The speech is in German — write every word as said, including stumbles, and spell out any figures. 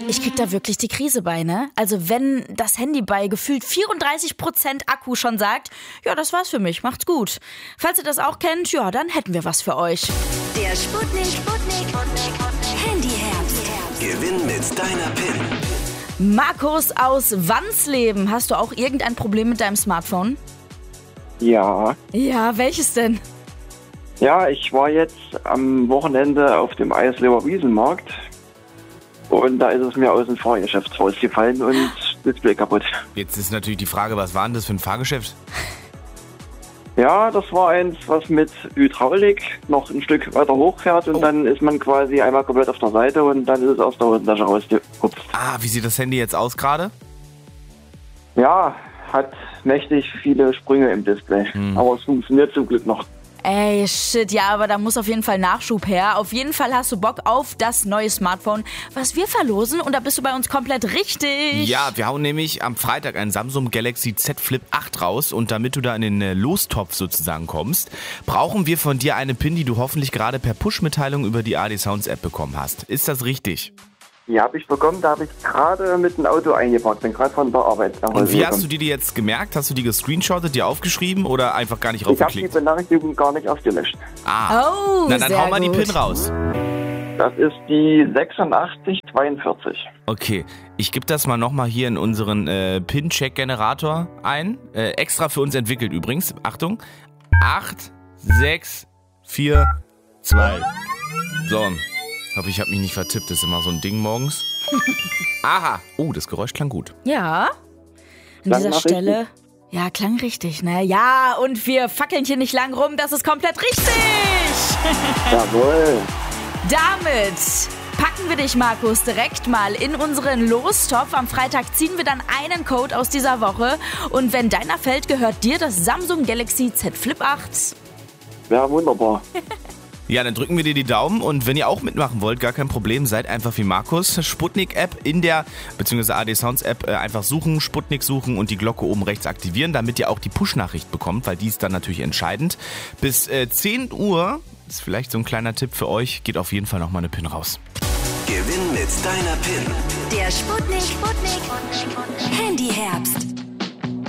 Ich krieg da wirklich die Krise bei, ne? Also wenn das Handy bei gefühlt vierunddreißig Prozent Akku schon sagt, ja, das war's für mich, macht's gut. Falls ihr das auch kennt, ja, dann hätten wir was für euch. Der Sputnik, Sputnik, Handyherbst. Gewinn mit deiner PIN. Markus aus Wansleben, hast du auch irgendein Problem mit deinem Smartphone? Ja. Ja, welches denn? Ja, ich war jetzt am Wochenende auf dem Eisleber Wiesenmarkt und da ist es mir aus dem Fahrgeschäft rausgefallen und Display kaputt. Jetzt ist natürlich die Frage, was war denn das für ein Fahrgeschäft? Ja, das war eins, was mit Hydraulik noch ein Stück weiter hochfährt und oh. dann ist man quasi einmal komplett auf der Seite und dann ist es aus der Hosentasche rausgehupft. Ah, wie sieht das Handy jetzt aus gerade? Ja, hat mächtig viele Sprünge im Display, hm. aber es funktioniert zum Glück noch. Ey, shit, ja, aber da muss auf jeden Fall Nachschub her. Auf jeden Fall hast du Bock auf das neue Smartphone, was wir verlosen und da bist du bei uns komplett richtig. Ja, wir hauen nämlich am Freitag ein Samsung Galaxy Z Flip acht raus und damit du da in den äh, Lostopf sozusagen kommst, brauchen wir von dir eine PIN, die du hoffentlich gerade per Push-Mitteilung über die A D Sounds App bekommen hast. Ist das richtig? Die habe ich bekommen, da habe ich gerade mit dem Auto eingepackt, bin gerade von der Arbeit nach Hause Und wie gekommen. hast du die dir jetzt gemerkt? Hast du die gescreenshottet, dir aufgeschrieben oder einfach gar nicht raufgeklickt? Ich habe die Benachrichtigung gar nicht ausgelöscht. Ah, oh, na dann sehr hau mal gut. die PIN raus. Das ist die sechsundachtzig zweiundvierzig. Okay, ich gebe das mal nochmal hier in unseren äh, PIN-Check-Generator ein. Äh, extra für uns entwickelt übrigens. Achtung. acht, sechs, vier, zwei. So. Ich hoffe, ich habe mich nicht vertippt. Das ist immer so ein Ding morgens. Aha. Oh, das Geräusch klang gut. Ja, an Klang dieser noch Stelle... richtig? Ja, klang richtig, ne? Ja, und wir fackeln hier nicht lang rum, das ist komplett richtig! Jawohl. Damit packen wir dich, Markus, direkt mal in unseren Lostopf. Am Freitag ziehen wir dann einen Code aus dieser Woche. Und wenn deiner fällt, gehört dir das Samsung Galaxy Z Flip acht. Ja, wunderbar. Ja, dann drücken wir dir die Daumen und wenn ihr auch mitmachen wollt, gar kein Problem, seid einfach wie Markus. Sputnik-App in der, beziehungsweise A D Sounds App, äh, einfach suchen, Sputnik suchen und die Glocke oben rechts aktivieren, damit ihr auch die Push-Nachricht bekommt, weil die ist dann natürlich entscheidend. Bis äh, zehn Uhr, ist vielleicht so ein kleiner Tipp für euch, geht auf jeden Fall nochmal eine PIN raus. Gewinn mit deiner PIN. Der Sputnik, Sputnik, Handyherbst.